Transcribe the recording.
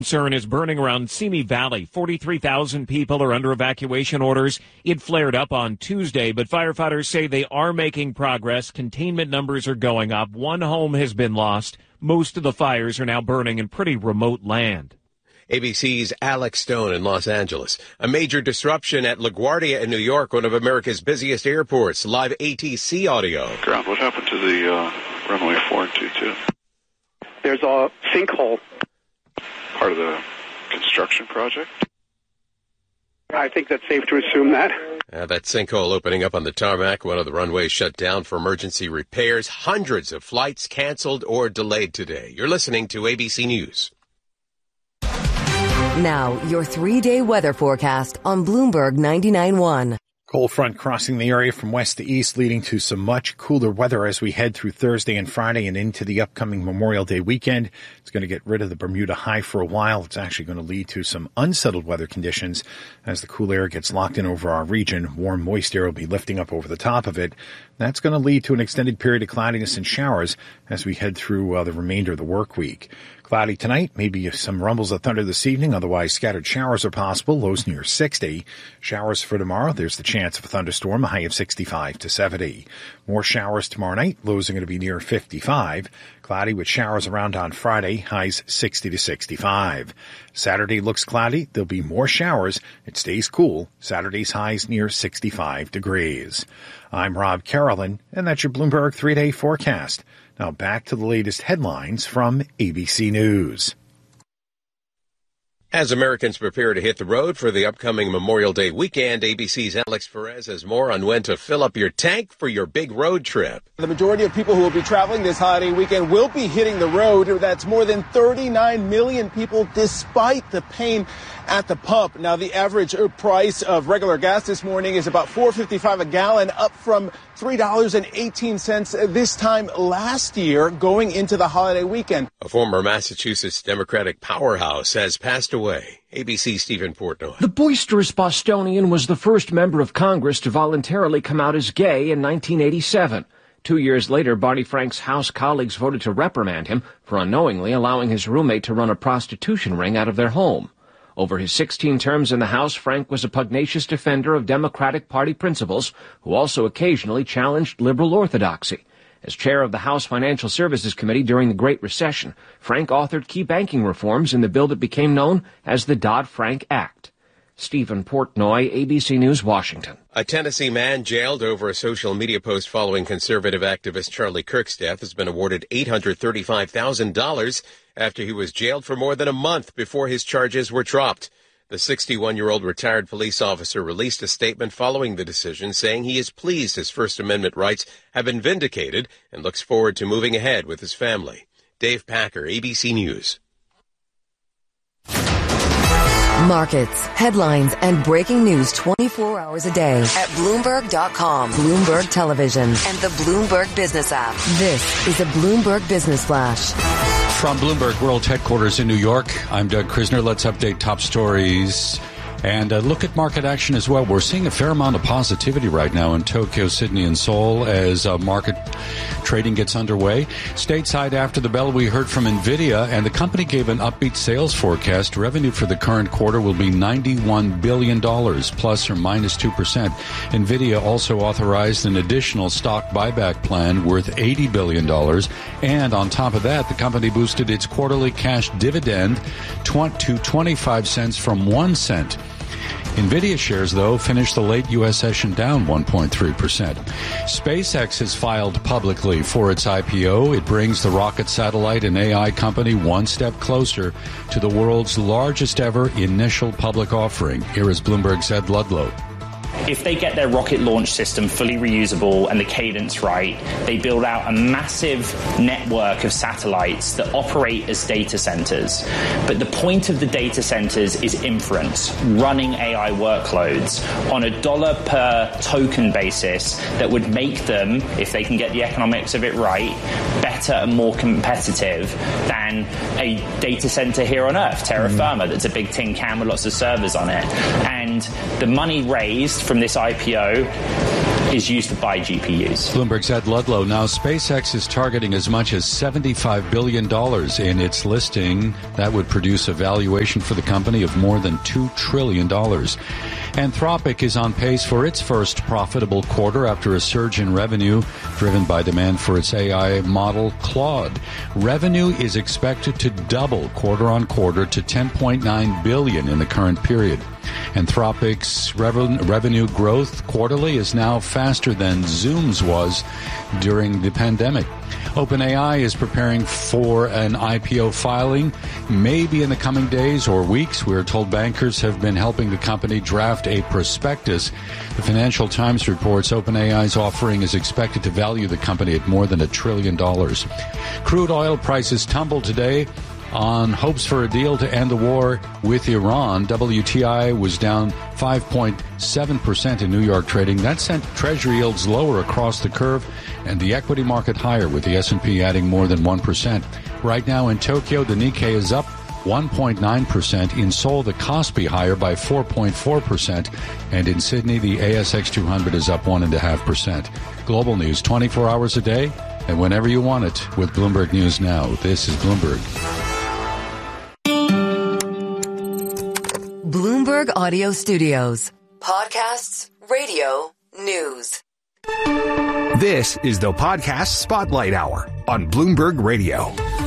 Concern is burning around Simi Valley. 43,000 people are under evacuation orders. It flared up on Tuesday, but firefighters say they are making progress. Containment numbers are going up. One home has been lost. Most of the fires are now burning in pretty remote land. ABC's Alex Stone in Los Angeles. A major disruption at LaGuardia in New York, one of America's busiest airports. Live ATC audio. Ground, what happened to the runway 422? There's a sinkhole. Part of the construction project? I think that's safe to assume that. That sinkhole opening up on the tarmac. One of the runways shut down for emergency repairs. Hundreds of flights canceled or delayed today. You're listening to ABC News. Now, your 3-day weather forecast on Bloomberg 99.1. Cold front crossing the area from west to east, leading to some much cooler weather as we head through Thursday and Friday and into the upcoming Memorial Day weekend. It's going to get rid of the Bermuda high for a while. It's actually going to lead to some unsettled weather conditions as the cool air gets locked in over our region. Warm, moist air will be lifting up over the top of it. That's going to lead to an extended period of cloudiness and showers as we head through the remainder of the work week. Cloudy tonight, maybe some rumbles of thunder this evening. Otherwise, scattered showers are possible. Lows near 60. Showers for tomorrow. There's the chance of a thunderstorm, a high of 65 to 70. More showers tomorrow night. Lows are going to be near 55. Cloudy with showers around on Friday. Highs 60 to 65. Saturday looks cloudy. There'll be more showers. It stays cool. Saturday's highs near 65 degrees. I'm Rob Carolyn, and that's your Bloomberg 3-day forecast. Now back to the latest headlines from ABC News. As Americans prepare to hit the road for the upcoming Memorial Day weekend, ABC's Alex Perez has more on when to fill up your tank for your big road trip. The majority of people who will be traveling this holiday weekend will be hitting the road. That's more than 39 million people, despite the pain at the pump. Now, the average price of regular gas this morning is about $4.55 a gallon, up from $3.18 this time last year going into the holiday weekend. A former Massachusetts Democratic powerhouse has passed away. ABC's Stephen Portnoy. The boisterous Bostonian was the first member of Congress to voluntarily come out as gay in 1987. 2 years later, Barney Frank's House colleagues voted to reprimand him for unknowingly allowing his roommate to run a prostitution ring out of their home. Over his 16 terms in the House, Frank was a pugnacious defender of Democratic Party principles who also occasionally challenged liberal orthodoxy. As chair of the House Financial Services Committee during the Great Recession, Frank authored key banking reforms in the bill that became known as the Dodd-Frank Act. Stephen Portnoy, ABC News, Washington. A Tennessee man jailed over a social media post following conservative activist Charlie Kirk's death has been awarded $835,000 after he was jailed for more than a month before his charges were dropped. The 61-year-old retired police officer released a statement following the decision, saying he is pleased his First Amendment rights have been vindicated and looks forward to moving ahead with his family. Dave Packer, ABC News. Markets, headlines, and breaking news 24 hours a day at Bloomberg.com, Bloomberg Television, and the Bloomberg Business app. This is a Bloomberg Business Flash. From Bloomberg World Headquarters in New York, I'm Doug Krisner. Let's update top stories and look at market action as well. We're seeing a fair amount of positivity right now in Tokyo, Sydney, and Seoul as market trading gets underway. Stateside after the bell, we heard from NVIDIA, and the company gave an upbeat sales forecast. Revenue for the current quarter will be $91 billion, plus or minus 2%. NVIDIA also authorized an additional stock buyback plan worth $80 billion. And on top of that, the company boosted its quarterly cash dividend to 25 cents from 1 cent. NVIDIA shares, though, finished the late U.S. session down 1.3%. SpaceX has filed publicly for its IPO. It brings the rocket, satellite, and AI company one step closer to the world's largest ever initial public offering. Here is Bloomberg's Ed Ludlow. If they get their rocket launch system fully reusable and the cadence right, they build out a massive network of satellites that operate as data centers. But the point of the data centers is inference, running AI workloads on a dollar per token basis that would make them, if they can get the economics of it right, better and more competitive than a data center here on Earth, Terra Firma, that's a big tin can with lots of servers on it. And the money raised from this IPO is used to buy GPUs. Bloomberg's Ed Ludlow. Now, SpaceX is targeting as much as $75 billion in its listing. That would produce a valuation for the company of more than $2 trillion. Anthropic is on pace for its first profitable quarter after a surge in revenue driven by demand for its AI model Claude. Revenue is expected to double quarter on quarter to $10.9 billion in the current period. Anthropic's revenue growth quarterly is now faster than Zoom's was during the pandemic. OpenAI is preparing for an IPO filing, maybe in the coming days or weeks. We're told bankers have been helping the company draft a prospectus. The Financial Times reports OpenAI's offering is expected to value the company at more than $1 trillion. Crude oil prices tumbled today on hopes for a deal to end the war with Iran. WTI was down 5.7% in New York trading. That sent Treasury yields lower across the curve and the equity market higher, with the S&P adding more than 1%. Right now in Tokyo, the Nikkei is up 1.9%. In Seoul, the Kospi higher by 4.4%. And in Sydney, the ASX 200 is up 1.5%. Global news 24 hours a day and whenever you want it with Bloomberg News Now. This is Bloomberg. Bloomberg Audio Studios. Podcasts, radio, news. This is the Podcast Spotlight Hour on Bloomberg Radio.